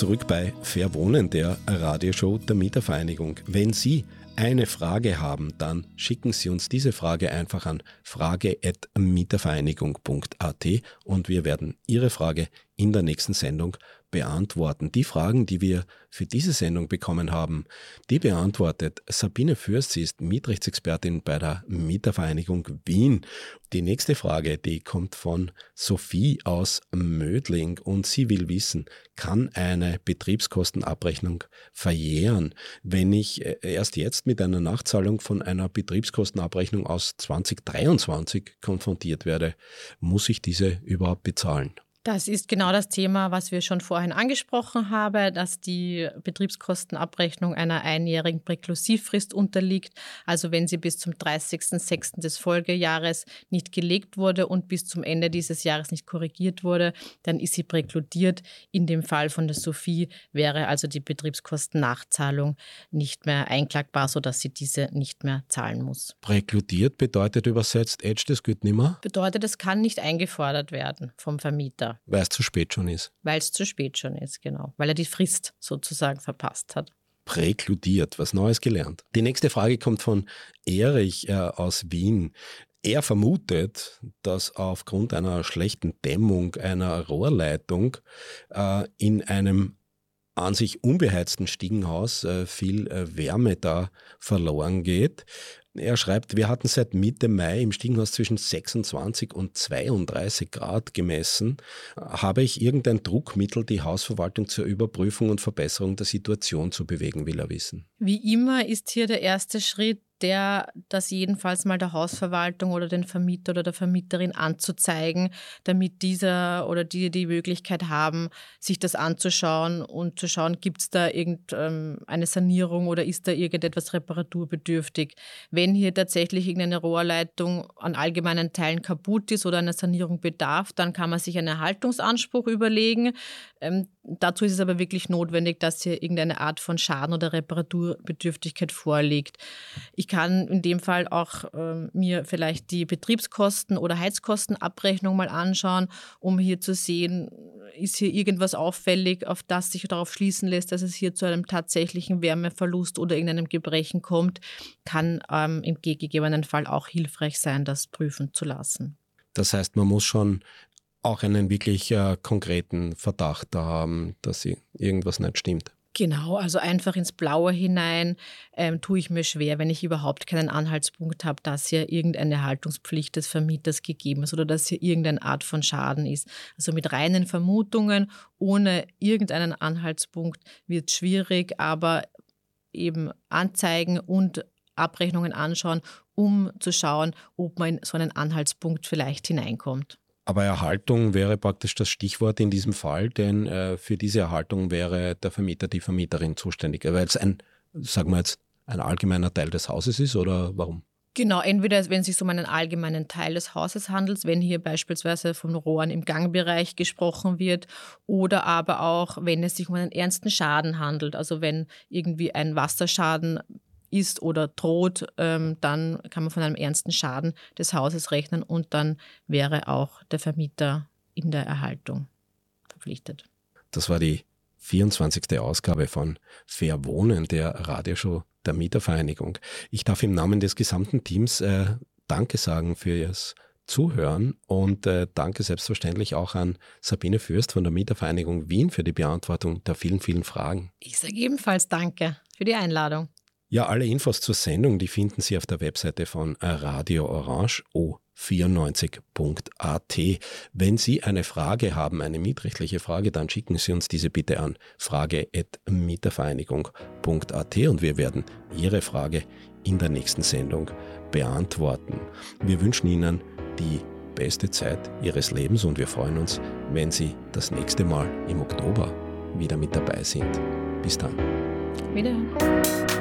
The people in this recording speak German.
zurück bei Fair Wohnen, der Radioshow der Mietervereinigung. Wenn Sie eine Frage haben, dann schicken Sie uns diese Frage einfach an frage@mietervereinigung.at und wir werden Ihre Frage in der nächsten Sendung beantworten. Die Fragen, die wir für diese Sendung bekommen haben, die beantwortet Sabine Fürst. Sie ist Mietrechtsexpertin bei der Mietervereinigung Wien. Die nächste Frage, die kommt von Sophie aus Mödling und sie will wissen, kann eine Betriebskostenabrechnung verjähren? Wenn ich erst jetzt mit einer Nachzahlung von einer Betriebskostenabrechnung aus 2023 konfrontiert werde, muss ich diese überhaupt bezahlen? Das ist genau das Thema, was wir schon vorhin angesprochen haben, dass die Betriebskostenabrechnung einer einjährigen Präklusivfrist unterliegt. Also wenn sie bis zum 30.06. des Folgejahres nicht gelegt wurde und bis zum Ende dieses Jahres nicht korrigiert wurde, dann ist sie präkludiert. In dem Fall von der Sophie wäre also die Betriebskostennachzahlung nicht mehr einklagbar, sodass sie diese nicht mehr zahlen muss. Präkludiert bedeutet übersetzt, das gilt nicht mehr? Bedeutet, es kann nicht eingefordert werden vom Vermieter. Weil es zu spät schon ist. Weil es zu spät schon ist, genau. Weil er die Frist sozusagen verpasst hat. Präkludiert, was Neues gelernt. Die nächste Frage kommt von Erich aus Wien. Er vermutet, dass aufgrund einer schlechten Dämmung einer Rohrleitung in einem an sich unbeheizten Stiegenhaus viel Wärme da verloren geht. Er schreibt, wir hatten seit Mitte Mai im Stiegenhaus zwischen 26 und 32 Grad gemessen. Habe ich irgendein Druckmittel, die Hausverwaltung zur Überprüfung und Verbesserung der Situation zu bewegen, will er wissen. Wie immer ist hier der erste Schritt, das jedenfalls mal der Hausverwaltung oder den Vermieter oder der Vermieterin anzuzeigen, damit dieser oder die Möglichkeit haben, sich das anzuschauen und zu schauen, gibt es da irgendeine Sanierung oder ist da irgendetwas reparaturbedürftig. Wenn hier tatsächlich irgendeine Rohrleitung an allgemeinen Teilen kaputt ist oder einer Sanierung bedarf, dann kann man sich einen Erhaltungsanspruch überlegen. Dazu ist es aber wirklich notwendig, dass hier irgendeine Art von Schaden oder Reparaturbedürftigkeit vorliegt. Ich kann in dem Fall auch mir vielleicht die Betriebskosten- oder Heizkostenabrechnung mal anschauen, um hier zu sehen, ist hier irgendwas auffällig, auf das sich darauf schließen lässt, dass es hier zu einem tatsächlichen Wärmeverlust oder irgendeinem Gebrechen kommt, kann im gegebenen Fall auch hilfreich sein, das prüfen zu lassen. Das heißt, man muss schon auch einen wirklich konkreten Verdacht da haben, dass irgendwas nicht stimmt. Genau, also einfach ins Blaue hinein tue ich mir schwer, wenn ich überhaupt keinen Anhaltspunkt habe, dass hier irgendeine Haltungspflicht des Vermieters gegeben ist oder dass hier irgendeine Art von Schaden ist. Also mit reinen Vermutungen, ohne irgendeinen Anhaltspunkt wird es schwierig, aber eben anzeigen und Abrechnungen anschauen, um zu schauen, ob man in so einen Anhaltspunkt vielleicht hineinkommt. Aber Erhaltung wäre praktisch das Stichwort in diesem Fall, denn für diese Erhaltung wäre der Vermieter, die Vermieterin zuständig. Weil es ein allgemeiner Teil des Hauses ist oder warum? Genau, entweder wenn es sich um einen allgemeinen Teil des Hauses handelt, wenn hier beispielsweise von Rohren im Gangbereich gesprochen wird, oder aber auch, wenn es sich um einen ernsten Schaden handelt, also wenn irgendwie ein Wasserschaden ist oder droht, dann kann man von einem ernsten Schaden des Hauses rechnen und dann wäre auch der Vermieter in der Erhaltung verpflichtet. Das war die 24. Ausgabe von Fair Wohnen, der Radioshow der Mietervereinigung. Ich darf im Namen des gesamten Teams Danke sagen für Ihr Zuhören und danke selbstverständlich auch an Sabine Fürst von der Mietervereinigung Wien für die Beantwortung der vielen, vielen Fragen. Ich sage ebenfalls Danke für die Einladung. Ja, alle Infos zur Sendung, die finden Sie auf der Webseite von Radio Orange o94.at. Wenn Sie eine Frage haben, eine mietrechtliche Frage, dann schicken Sie uns diese bitte an frage@mietervereinigung.at und wir werden Ihre Frage in der nächsten Sendung beantworten. Wir wünschen Ihnen die beste Zeit Ihres Lebens und wir freuen uns, wenn Sie das nächste Mal im Oktober wieder mit dabei sind. Bis dann. Wiederhören.